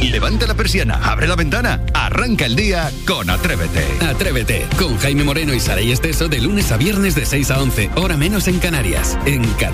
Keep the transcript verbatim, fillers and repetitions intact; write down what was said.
Levanta la persiana, abre la ventana, arranca el día con Atrévete. Atrévete, con Jaime Moreno y Saray Esteso de lunes a viernes de seis a once, hora menos en Canarias, en Canarias.